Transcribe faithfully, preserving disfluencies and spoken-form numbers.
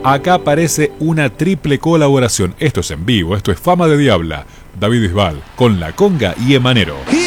Acá aparece una triple colaboración. Esto es en vivo, esto es Fama de Diabla, David Bisbal, con La Conga y Emanero.